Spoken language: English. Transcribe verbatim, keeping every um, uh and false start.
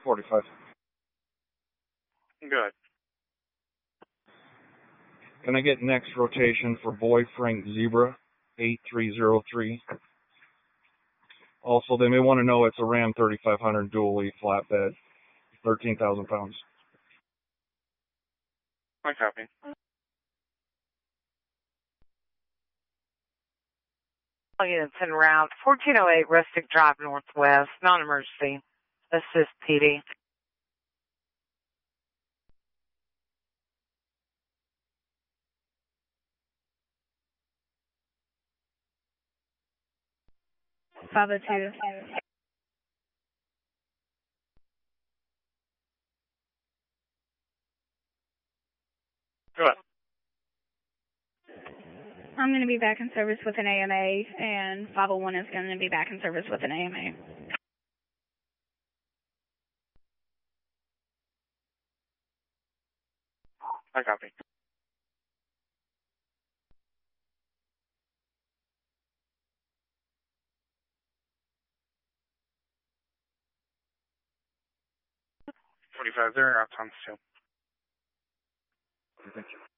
forty-five. Good. Can I get next rotation for Boy Frank Zebra, eight three zero three? Also, they may want to know it's a Ram thirty-five hundred dually flatbed, thirteen thousand pounds. I copy. Units en route, fourteen oh eight Rustic Drive Northwest, non-emergency. Assist P D. five oh two. Good. I'm going to be back in service with an A M A, and five oh one is going to be back in service with an A M A. I copy. forty-five there, out on two. Thank you.